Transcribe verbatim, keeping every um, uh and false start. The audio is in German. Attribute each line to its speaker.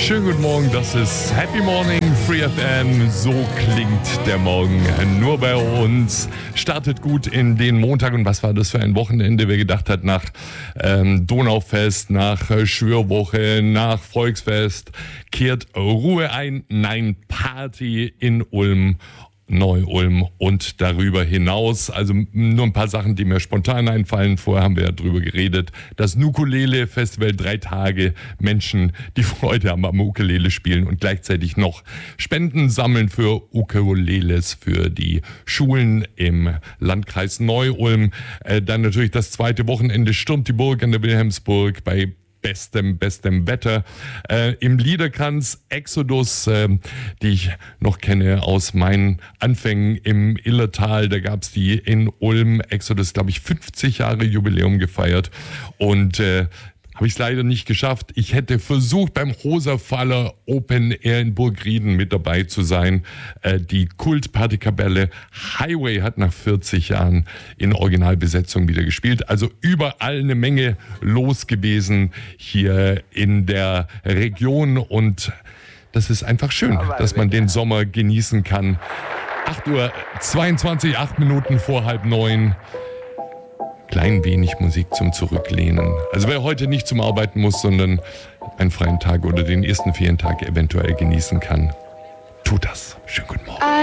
Speaker 1: Schönen guten Morgen, das ist Happy Morning Free F M. So klingt der Morgen nur bei uns. Startet gut in den Montag. Und was war das für ein Wochenende? Wer gedacht hat, nach ähm, Donaufest, nach äh, Schwörwoche, nach Volksfest kehrt Ruhe ein. Nein, Party in Ulm. Neu-Ulm und darüber hinaus. Also nur ein paar Sachen, die mir spontan einfallen. Vorher haben wir ja drüber geredet. Das Ukulele-Festival, drei Tage. Menschen, die Freude haben am Ukulele spielen und gleichzeitig noch Spenden sammeln für Ukuleles für die Schulen im Landkreis Neu-Ulm. Äh, dann natürlich das zweite Wochenende stürmt die Burg an der Wilhelmsburg bei bestem, bestem Wetter. Äh, Im Liederkranz Exodus, äh, die ich noch kenne aus meinen Anfängen im Illertal, da gab es die in Ulm. Exodus, glaube ich, fünfzig Jahre Jubiläum gefeiert und äh, habe ich es leider nicht geschafft. Ich hätte versucht, beim Rosa-Faller Open Air in Burgrieden mit dabei zu sein. Äh, die Kult-Partykapelle Highway hat nach vierzig Jahren in Originalbesetzung wieder gespielt. Also überall eine Menge los gewesen hier in der Region. Und das ist einfach schön, dass man den Sommer genießen kann. acht Uhr zweiundzwanzig, acht Minuten vor halb neun. Klein wenig Musik zum Zurücklehnen. Also wer heute nicht zum Arbeiten muss, sondern einen freien Tag oder den ersten Ferientag eventuell genießen kann, tut das. Schönen guten Morgen.